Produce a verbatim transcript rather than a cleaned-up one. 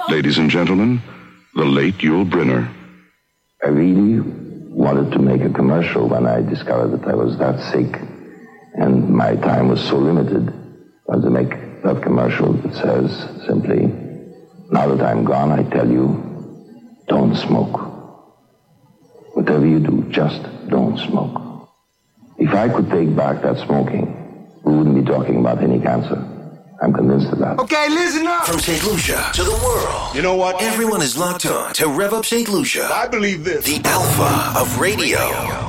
Ladies and gentlemen, the late Yul Brynner. I really wanted to make a commercial when I discovered that I was that sick and my time was so limited. I wanted to make that commercial that says simply, now that I'm gone, I tell you, don't smoke. Whatever you do, just don't smoke. If I could take back that smoking, we wouldn't be talking about any cancer. I'm convinced of that. Okay, listen up! From Saint Lucia to the world. You know what? Everyone is locked on to Rev Up Saint Lucia. I believe this. The alpha of radio.